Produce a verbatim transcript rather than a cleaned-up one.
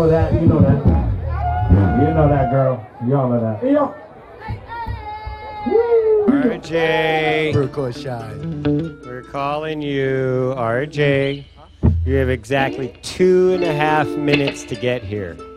know that. You know that. You know that, girl. Y'all know that. Yo. R J. Turquoise shine. We're calling you, R J. You have exactly two and a half minutes to get here.